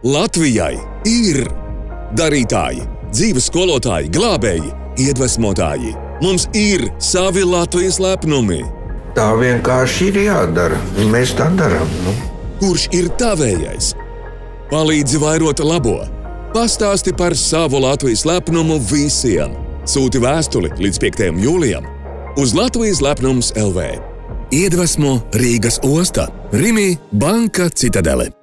Latvijai ir darītāji, dzīves skolotāji, glābēji, iedvesmotāji. Mums ir savi Latvijas lepnumi. Tā vienkārši ir jādara, un mēs tā darām. Kurš ir tavējais? Palīdzi vairot labo. Pastāsti par savu Latvijas lepnumu visiem. Sūti vēstuli līdz 5. jūlijam uz Latvijas lepnums LV. Iedvesmo Rīgas osta, Rimi Banka Citadele.